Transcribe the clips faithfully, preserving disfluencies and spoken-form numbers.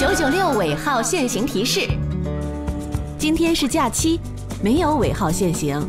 九九六尾号限行提示：今天是假期，没有尾号限行。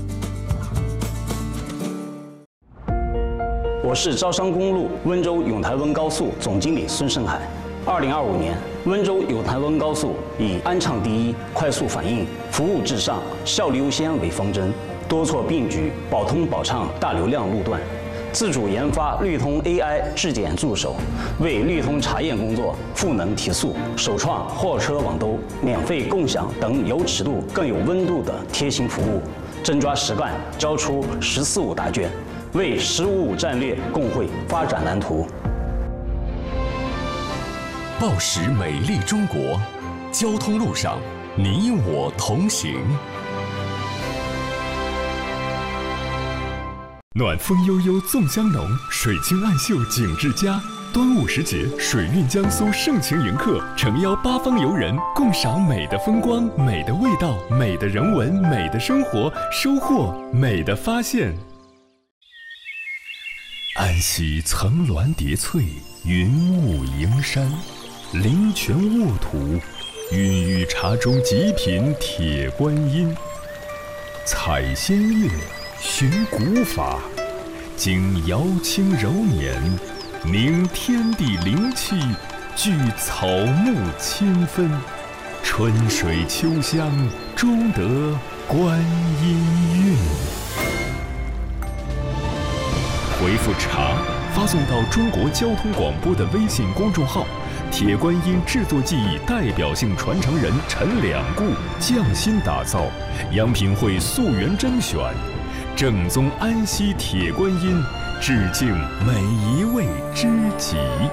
我是招商公路温州永台温高速总经理孙胜海。二零二五年，温州永台温高速以安畅第一、快速反应、服务至上、效率优先为方针，多措并举，保通保畅大流量路段。自主研发绿通 A I 质检助手，为绿通查验工作赋能提速，首创货车网兜、免费共享等有尺度更有温度的贴心服务，真抓实干，交出“十四五”答卷，为“十五五”战略共绘发展蓝图。 报时美丽中国，交通路上你我同行。暖风悠悠粽香浓，水清暗秀景致佳。端午时节，水韵江苏盛情迎客，诚邀八方游人共赏美的风光、美的味道、美的人文、美的生活，收获美的发现。安溪层峦叠翠，云雾迎山，灵泉沃土，孕育茶中极品铁观音。采仙乐，寻古法，经瑶清柔年，凝天地灵气，聚草木清芬，春水秋香，终得观音韵。回复茶发送到中国交通广播的微信公众号，铁观音制作技艺代表性传承人陈两固匠心打造，央评会溯源甄选，正宗安溪铁观音，致敬每一位知己。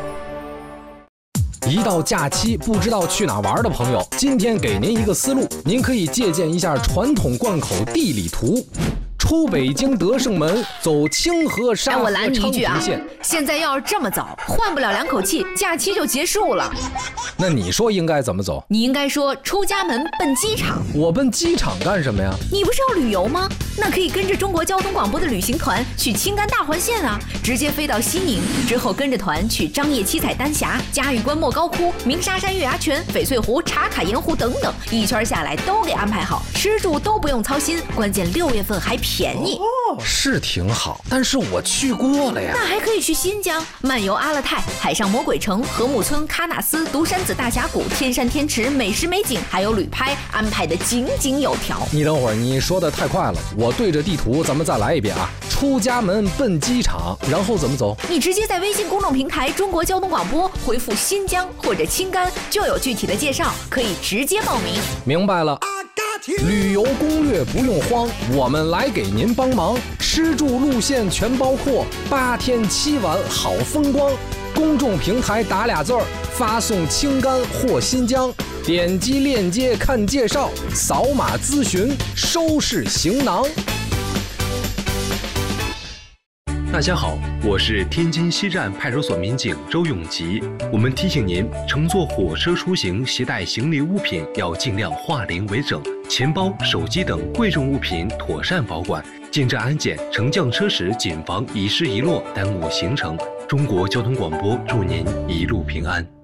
一到假期不知道去哪玩的朋友，今天给您一个思路，您可以借鉴一下传统贯口地理图。出北京德胜门，走清河沙河昌平线。 啊、现在要是这么走，换不了两口气，假期就结束了。 那你说应该怎么走？ 你应该说出家门奔机场。 我奔机场干什么呀？ 你不是要旅游吗？那可以跟着中国交通广播的旅行团去青甘大环线啊，直接飞到西宁，之后跟着团去张掖七彩丹霞、嘉峪关莫高窟、鸣沙山月牙泉、翡翠湖、茶卡盐湖等等，一圈下来都给安排好，吃住都不用操心，关键六月份还便宜。 哦，是挺好，但是我去过了呀。 那还可以去新疆漫游阿勒泰、海上魔鬼城、禾木村、喀纳斯、独山子大峡谷、天山天池，美食美景还有旅拍安排的井井有条。 你等会儿，你说的太快了，我对着地图咱们再来一遍啊。出家门奔机场，然后怎么走？ 你直接在微信公众平台中国交通广播回复新疆或者青甘，就有具体的介绍，可以直接报名。 明白了。旅游攻略不用慌，我们来给您帮忙，吃住路线全包括，八天七晚好风光。公众平台打俩字儿，发送青甘或新疆，点击链接看介绍，扫码咨询，收拾行囊。 大家好，我是天津西站派出所民警周永吉。我们提醒您，乘坐火车出行携带行李物品要尽量化零为整，钱包、手机等贵重物品妥善保管。进站安检、乘降车时谨防遗失遗落，耽误行程。中国交通广播祝您一路平安。